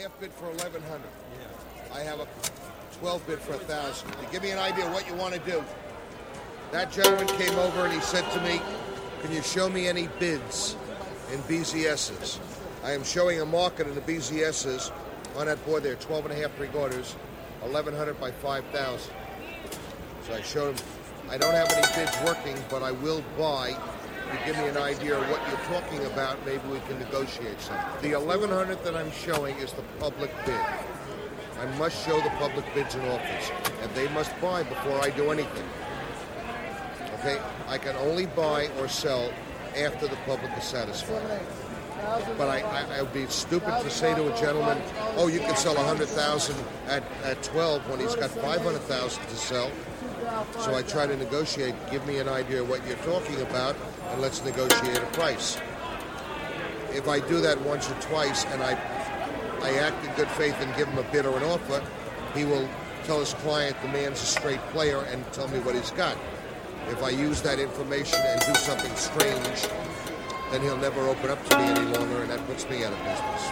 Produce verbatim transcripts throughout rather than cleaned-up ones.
half bid for eleven hundred. Yeah. I have a twelve bid for a thousand. To give me an idea of what you want to do. That gentleman came over and he said to me, "Can you show me any bids in B Z S's?" I am showing a market in the B Z S's on that board there, twelve and a half three quarters, eleven hundred by five thousand. So I showed him. I don't have any bids working, but I will buy. To give me an idea of what you're talking about, maybe we can negotiate something. The eleven hundred that I'm showing is the public bid. I must show the public bids in office, and they must buy before I do anything. Okay? I can only buy or sell after the public is satisfied. But I, I, I would be stupid to say to a gentleman, "Oh, you can sell one hundred thousand at, at twelve when he's got five hundred thousand to sell." So I try to negotiate, give me an idea of what you're talking about, and let's negotiate a price. If I do that once or twice and I I act in good faith and give him a bid or an offer, he will tell his client the man's a straight player and tell me what he's got. If I use that information and do something strange, then he'll never open up to me any longer, and that puts me out of business.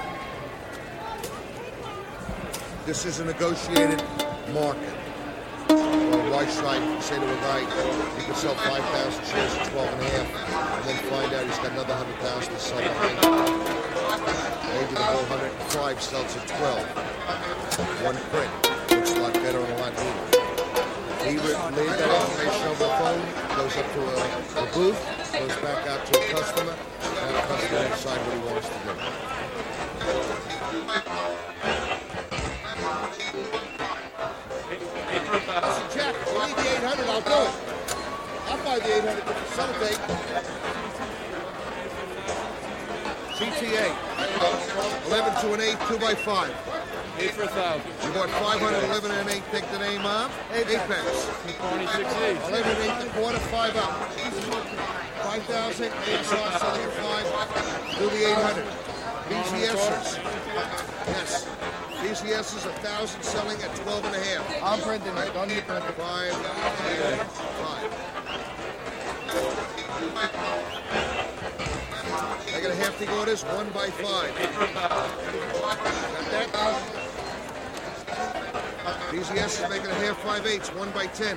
This is a negotiated market. Well, why should I say to a guy, he can sell five thousand shares at twelve and a half, and then find out he's got another one hundred thousand to sell behind it? Maybe the whole one hundred five sells at twelve. One print. Looks a lot better and a lot neater. He laid that information over the phone, goes up to a, a booth, goes back out to a customer, and the customer will decide what he wants to do. Listen, Jack, if you need the eight hundred, I'll do it. I'll buy the eight hundred to facilitate. C T A. eleven to an eight, two by five. eight for a thousand. You bought five hundred, eleven and eight, take the name off. Apex. twenty-six eight. eleven and eight, the quarter, five up. five thousand, eight slots, selling at five. Do the eight hundred. B Z S's. Yes. B Z S is one thousand, selling at twelve and a half. I'm printing it. Don't need print it. Five, eight, five. I got a half the orders, one by five. Got that? B Z S is making a half five eighths, one by ten.